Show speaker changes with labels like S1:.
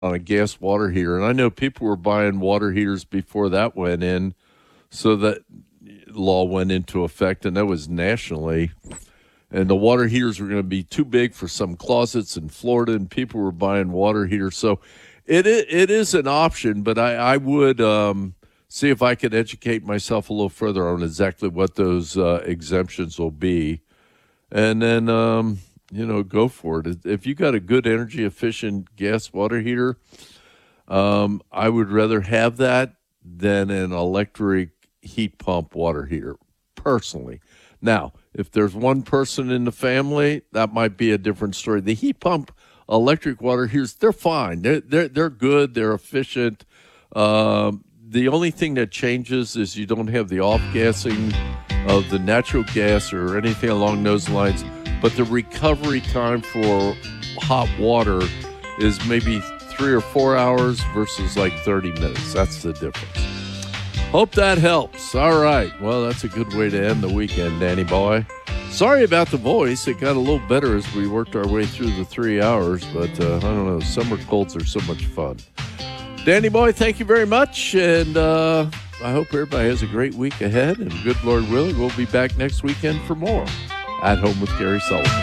S1: on a gas water heater. And I know people were buying water heaters before that went in, so that law went into effect, and that was nationally. And the water heaters were going to be too big for some closets in Florida, and people were buying water heaters. So it is an option, but I would see if I could educate myself a little further on exactly what those exemptions will be. And then, go for it. If you got a good energy efficient gas water heater, I would rather have that than an electric heat pump water heater, personally. Now, if there's one person in the family, that might be a different story. The heat pump electric water heaters, they're fine. They're good. They're efficient. The only thing that changes is you don't have the off-gassing of the natural gas or anything along those lines, but the recovery time for hot water is maybe 3 or 4 hours versus like 30 minutes. That's the difference. Hope that helps. All right. Well, that's a good way to end the weekend, Danny boy. Sorry about the voice. It got a little better as we worked our way through the 3 hours, but I don't know. Summer colds are so much fun. Danny boy, thank you very much, and I hope everybody has a great week ahead, and good Lord willing, we'll be back next weekend for more At Home with Gary Sullivan.